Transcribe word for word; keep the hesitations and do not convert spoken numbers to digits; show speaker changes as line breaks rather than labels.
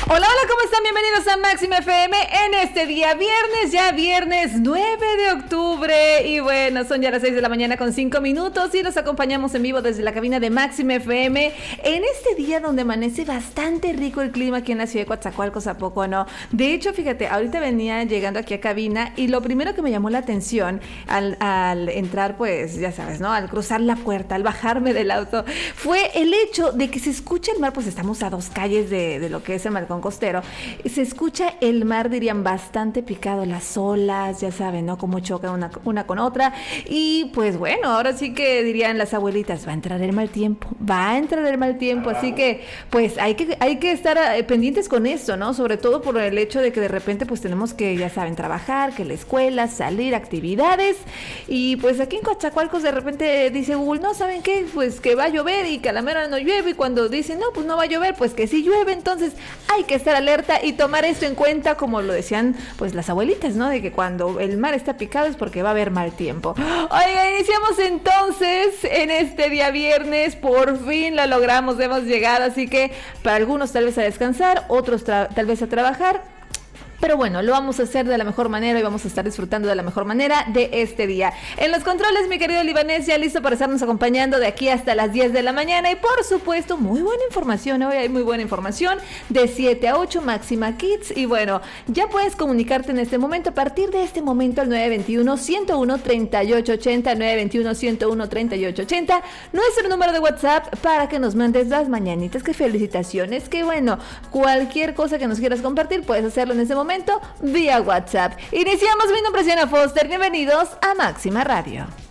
Hola, hola, ¿cómo están? Bienvenidos a Máxima F M en este día viernes, ya viernes nueve de octubre. Y bueno, son ya las seis de la mañana con cinco minutos y los acompañamos en vivo desde la cabina de Máxima F M en este día donde amanece bastante rico el clima aquí en la ciudad de Coatzacoalcos, ¿a poco no? De hecho, fíjate, ahorita venía llegando aquí a cabina y lo primero que me llamó la atención al, al entrar, pues ya sabes, ¿no? Al cruzar la puerta, al bajarme del auto, fue el hecho de que se escucha el mar. Pues estamos a dos calles de, de lo que es el Malecón Costero. Se escucha el mar, dirían, bastante picado, las olas, ya saben, ¿no? Cómo chocan una, una con otra. Y pues bueno, ahora sí que dirían las abuelitas, va a entrar el mal tiempo, va a entrar el mal tiempo. Así que pues hay que, hay que estar eh, pendientes con esto, ¿no? Sobre todo por el hecho de que de repente pues tenemos que, ya saben, trabajar, que la escuela, salir, actividades. Y pues aquí en Coatzacoalcos de repente dice Google, no, ¿saben qué? Pues que va a llover y que a la mera no llueve. Y cuando dicen, no, pues no va a llover, pues que sí llueve. Entonces hay que estar alerta y tomar esto en cuenta, como lo decían pues las abuelitas, ¿no? De que cuando el mar está picado es porque va a haber mal tiempo. Oiga, iniciamos entonces en este día viernes, por fin lo logramos, hemos llegado, así que para algunos tal vez a descansar, otros tra- tal vez a trabajar. Pero bueno, lo vamos a hacer de la mejor manera y vamos a estar disfrutando de la mejor manera de este día. En los controles, mi querido libanés, ya listo para estarnos acompañando de aquí hasta las diez de la mañana. Y por supuesto, muy buena información. Hoy hay muy buena información de siete a ocho, Máxima Kids. Y bueno, ya puedes comunicarte en este momento. A partir de este momento, al nueve veintiuno, ciento uno, treinta y ocho ochenta, nueve veintiuno, ciento uno, treinta y ocho ochenta, nuestro número de WhatsApp para que nos mandes las mañanitas. Que felicitaciones, que bueno, cualquier cosa que nos quieras compartir, puedes hacerlo en este momento vía WhatsApp. Iniciamos. Mi nombre es Diana Foster, bienvenidos a Máxima Radio.